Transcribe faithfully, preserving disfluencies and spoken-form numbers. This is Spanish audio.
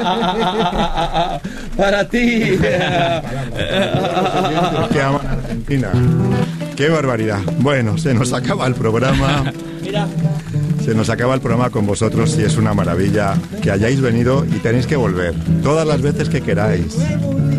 Para ti. Que aman Argentina. Qué barbaridad. Bueno, se nos acaba el programa. Mira. Se nos acaba el programa con vosotros y es una maravilla que hayáis venido y tenéis que volver todas las veces que queráis.